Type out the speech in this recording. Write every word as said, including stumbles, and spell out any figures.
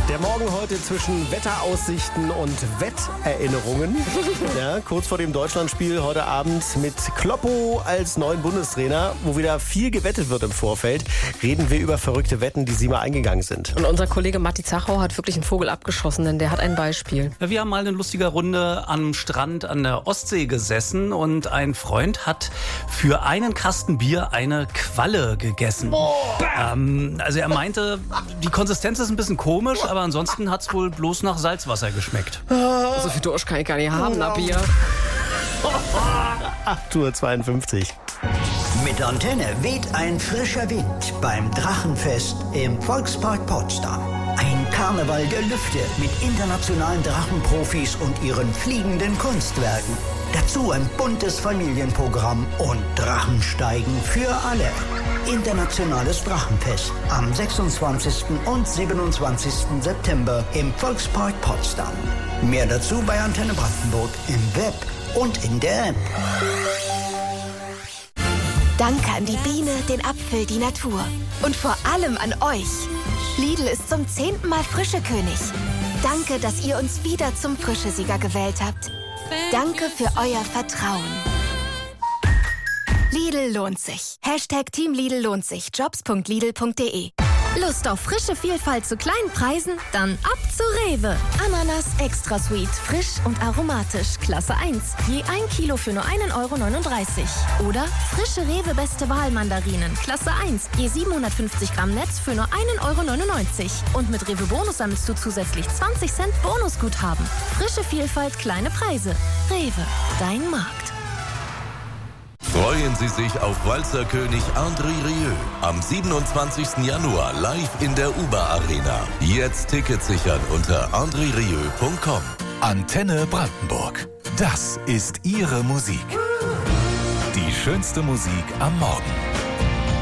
Der Morgen heute zwischen Wetteraussichten und Wetterinnerungen. Ja, kurz vor dem Deutschlandspiel heute Abend mit Kloppo als neuen Bundestrainer, wo wieder viel gewettet wird im Vorfeld, reden wir über verrückte Wetten, die Sie mal eingegangen sind. Und unser Kollege Matti Zachau hat wirklich einen Vogel abgeschossen, denn der hat ein Beispiel. Ja, wir haben mal eine lustige Runde am Strand an der Ostsee gesessen und ein Freund hat für einen Kasten Bier eine Qualle gegessen. Oh. Ähm, also er meinte, die Konsistenz ist ein bisschen komisch, aber ansonsten hat es wohl bloß nach Salzwasser geschmeckt. So viel Durst kann ich gar nicht haben, na Bier. acht Uhr zweiundfünfzig. Mit Antenne weht ein frischer Wind beim Drachenfest im Volkspark Potsdam. Ein Karneval der Lüfte mit internationalen Drachenprofis und ihren fliegenden Kunstwerken. Dazu ein buntes Familienprogramm und Drachensteigen für alle. Internationales Drachenfest am sechsundzwanzigsten und siebenundzwanzigsten September im Volkspark Potsdam. Mehr dazu bei Antenne Brandenburg im Web und in der App. Danke an die Biene, den Apfel, die Natur. Und vor allem an euch. Lidl ist zum zehnten Mal Frischekönig. Danke, dass ihr uns wieder zum Frischesieger gewählt habt. Danke für euer Vertrauen. Lidl lohnt sich. Hashtag Team Lidl lohnt sich. Jobs punkt lidl punkt de. Lust auf frische Vielfalt zu kleinen Preisen? Dann ab zu Rewe. Ananas Extra Sweet, frisch und aromatisch, Klasse eins. Je ein Kilo für nur ein Euro neununddreißig. Oder frische Rewe Beste Wahl Mandarinen, Klasse eins. Je siebenhundertfünfzig Gramm Netz für nur ein Euro neunundneunzig. Und mit Rewe Bonus sammelst du zusätzlich zwanzig Cent Bonusguthaben. Frische Vielfalt, kleine Preise. Rewe, dein Markt. Freuen Sie sich auf Walzerkönig André Rieu am siebenundzwanzigsten Januar live in der Uber Arena. Jetzt Tickets sichern unter andre rieu punkt com. Antenne Brandenburg. Das ist Ihre Musik. Die schönste Musik am Morgen.